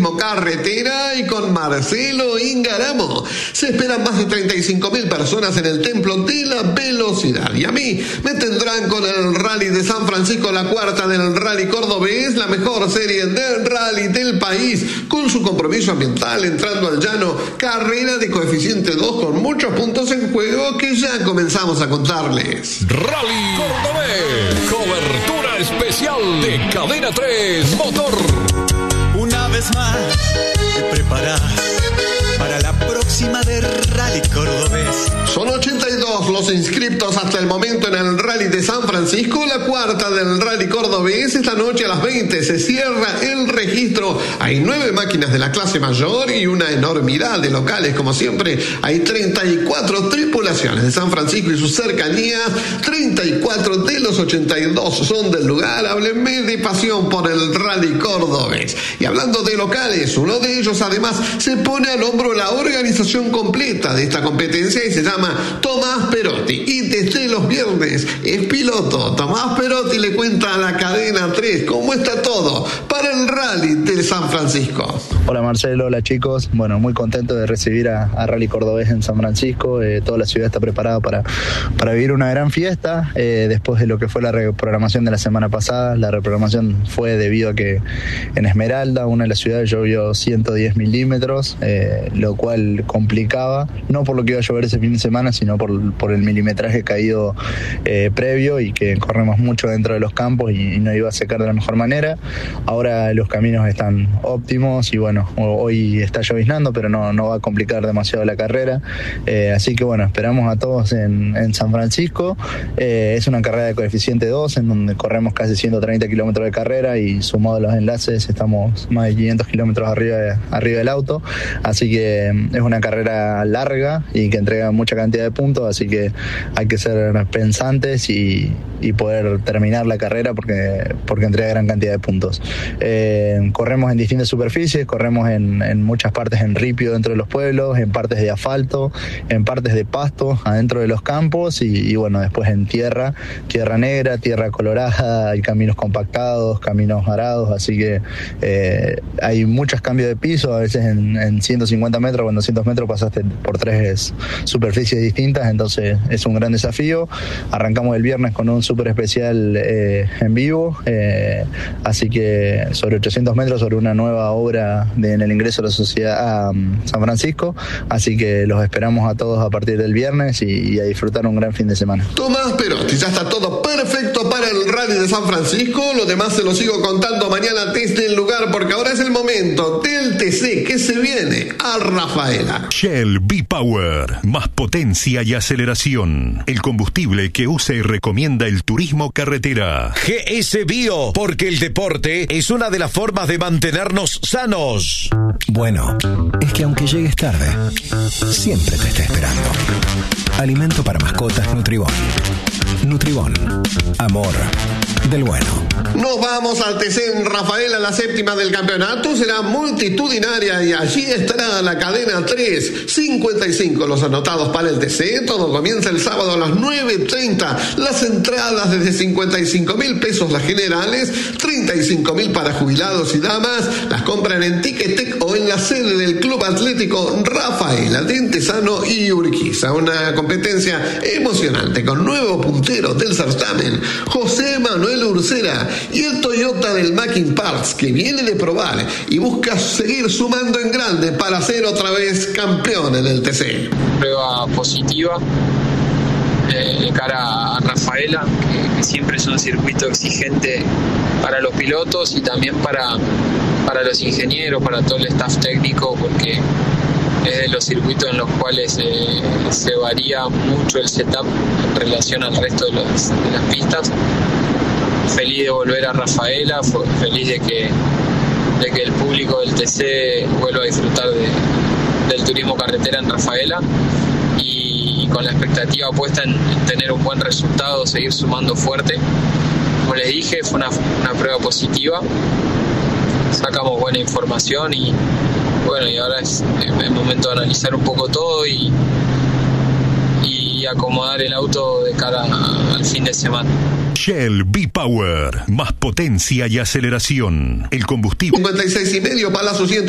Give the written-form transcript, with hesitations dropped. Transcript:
Carretera y con Marcelo Ingaramo. Se esperan más de 35.000 personas en el Templo de la Velocidad. Y a mí me tendrán con el Rally de San Francisco, la cuarta del Rally Cordobés, la mejor serie del rally del país, con su compromiso ambiental, entrando al llano, carrera de coeficiente 2 con muchos puntos en juego que ya comenzamos a contarles. Rally Cordobés, cobertura especial de Cadena 3 Motor. Una vez más te preparas para la próxima de Rally Cordobés. Son 82 los inscriptos hasta el momento en el Rally de San Francisco, la cuarta del Rally Cordobés. Esta noche a las 20 se cierra el registro. Hay 9 máquinas de la clase mayor y una enormidad de locales. Como siempre, hay 34 tripulaciones de San Francisco y sus cercanías. 34 de los 82 son del lugar. Háblenme de pasión por el Rally Cordobés. Y hablando de locales, uno de ellos además se pone al hombro la organización completa de esta competencia y se llama Tomás Perotti, y desde los viernes es piloto. Tomás Perotti le cuenta a la Cadena 3 cómo está todo para el Rally de San Francisco. Hola Marcelo, hola chicos. Bueno, muy contento de recibir a Rally Cordobés en San Francisco. Toda la ciudad está preparada para vivir una gran fiesta después de lo que fue la reprogramación de la semana pasada. La reprogramación fue debido a que en Esmeralda, una de las ciudades, llovió 110 milímetros, lo cual complicaba, no por lo que iba a llover ese fin de semana, sino por el milimetraje caído previo, y que corremos mucho dentro de los campos y no iba a secar de la mejor manera. Ahora los caminos están óptimos y bueno, hoy está lloviznando, pero no va a complicar demasiado la carrera. Así que bueno, esperamos a todos en San Francisco. Es una carrera de coeficiente 2 en donde corremos casi 130 kilómetros de carrera y sumado a los enlaces estamos más de 500 kilómetros arriba del auto. Así que es una carrera larga y que entrega mucha cantidad de puntos, así que hay que ser pensantes y poder terminar la carrera porque entrega gran cantidad de puntos. Corremos en distintas superficies, corremos en muchas partes en ripio dentro de los pueblos, en partes de asfalto, en partes de pasto adentro de los campos y bueno, después en tierra negra, tierra colorada, hay caminos compactados, caminos arados, así que hay muchos cambios de piso, a veces en 150 metros o en 200 metros pasaste por 3 superficies distintas, entonces es un gran desafío. Arrancamos el viernes con un súper especial en vivo, así que sobre 800 metros sobre una nueva obra en el ingreso de la sociedad a San Francisco, así que los esperamos a todos a partir del viernes y a disfrutar un gran fin de semana. Tomás Perotti, ya está todo perfecto para el Rally de San Francisco. Lo demás se lo sigo contando mañana desde el lugar, porque ahora es el momento del TC que se viene a Rafaela. Shell V-Power, más potencia y aceleración. El combustible que usa y recomienda el turismo carretera. GS Bio, porque el deporte es una de las formas de mantenernos sanos. Bueno, es que aunque llegues tarde, siempre te está esperando. Alimento para mascotas Nutribón. Nutribón, amor del bueno. Nos vamos al TC en Rafaela, la séptima del campeonato será multitudinaria y allí estará la Cadena 3. 55 los anotados para el TC. Todo comienza el sábado a las 9:30. Las entradas desde 55.000 pesos las generales, 35.000 para jubilados y damas. Las compran en Ticketek o en la sede del Club Atlético Rafaela de Entesano y Urquiza. Una competencia emocionante con nuevo puntero del certamen, José Manuel Ursera, y el Toyota del Mackin Parts, que viene de probar y busca seguir sumando en grande para ser otra vez campeón en el TC. Prueba positiva de cara a Rafaela, que siempre es un circuito exigente para los pilotos y también para los ingenieros, para todo el staff técnico, porque es de los circuitos en los cuales se varía mucho el setup en relación al resto de las pistas. Feliz de volver a Rafaela, feliz de que el público del TC vuelva a disfrutar del turismo carretera en Rafaela, y con la expectativa puesta en tener un buen resultado, seguir sumando fuerte. Como les dije, fue una prueba positiva, sacamos buena información y bueno, y ahora es el momento de analizar un poco todo y acomodar el auto de cara al fin de semana. Shell V-Power, más potencia y aceleración. El combustible 56,5 Palazzo 100